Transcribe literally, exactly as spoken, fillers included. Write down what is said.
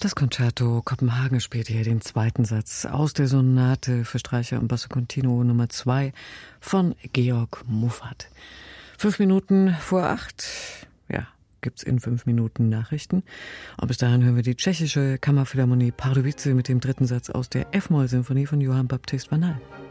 Das Concerto Kopenhagen spielt hier den zweiten Satz aus der Sonate für Streicher und Basso Continuo Nummer zwei von Georg Muffat. Fünf Minuten vor acht, ja, gibt's in fünf Minuten Nachrichten. Und bis dahin hören wir die tschechische Kammerphilharmonie Pardubice mit dem dritten Satz aus der F-Moll-Sinfonie von Johann Baptist van Hal.